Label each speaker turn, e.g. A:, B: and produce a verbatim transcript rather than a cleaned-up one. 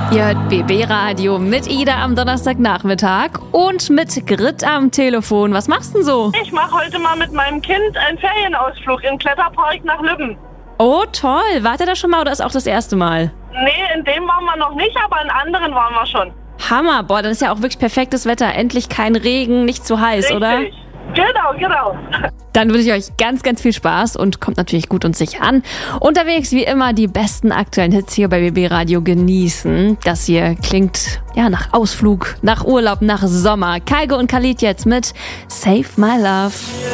A: Ihr hört B B Radio mit Ida am Donnerstagnachmittag und mit Grit am Telefon. Was machst du denn so?
B: Ich mache heute mal mit meinem Kind einen Ferienausflug im Kletterpark nach Lübben.
A: Oh, toll. Wart ihr da schon mal oder ist auch das erste Mal?
B: Nee, in dem waren wir noch nicht, aber in anderen waren wir schon.
A: Hammer. Boah, dann ist ja auch wirklich perfektes Wetter. Endlich kein Regen, nicht zu heiß,
B: Richtig.
A: oder?
B: Genau, genau.
A: Dann wünsche ich euch ganz, ganz viel Spaß und kommt natürlich gut und sich an. Unterwegs wie immer die besten aktuellen Hits hier bei B B Radio genießen. Das hier klingt ja nach Ausflug, nach Urlaub, nach Sommer. Kygo und Khalid jetzt mit Save My Love.